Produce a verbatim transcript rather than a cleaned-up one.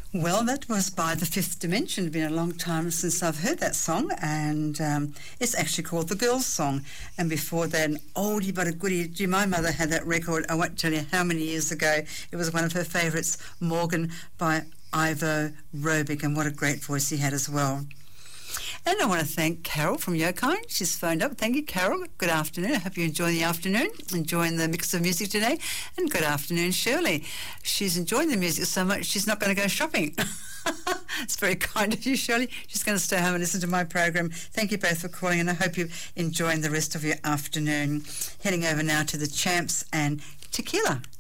Well, that was by The Fifth Dimension. It's been a long time since I've heard that song, and um, it's actually called The Girls' Song. And before that, an oldie but a goodie. Gee, my mother had that record, I won't tell you how many years ago. It was one of her favourites, Morgan by Ivo Robic, and what a great voice he had as well. And I want to thank Carol from Yokine. She's phoned up. Thank you, Carol. Good afternoon. I hope you're enjoying the afternoon, enjoying the mix of music today. And good afternoon, Shirley. She's enjoying the music so much she's not going to go shopping. It's very kind of you, Shirley. She's going to stay home and listen to my program. Thank you both for calling, and I hope you're enjoying the rest of your afternoon. Heading over now to the Champs and Tequila.